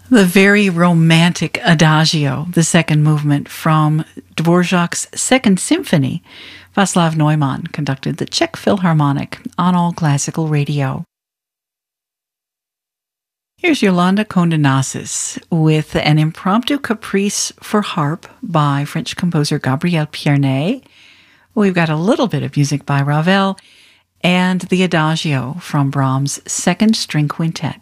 The very romantic Adagio, the second movement from Dvorak's Second Symphony. Václav Neumann conducted the Czech Philharmonic on All Classical Radio. Here's Yolanda Condenasis with an impromptu caprice for harp by French composer Gabriel Pierné. We've got a little bit of music by Ravel and the Adagio from Brahms' Second String Quintet.